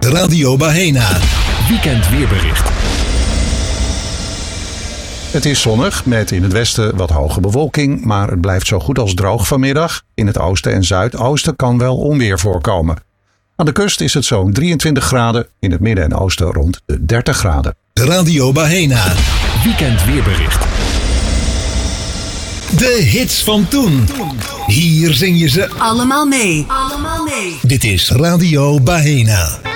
Radio Bahena. Weekend weerbericht. Het is zonnig met in het westen wat hoge bewolking, maar het blijft zo goed als droog vanmiddag. In het oosten en zuidoosten kan wel onweer voorkomen. Aan de kust is het zo'n 23 graden, in het midden en oosten rond de 30 graden. Radio Bahena. Weekend weerbericht. De hits van toen. Hier zing je ze allemaal mee. Dit is Radio Bahena.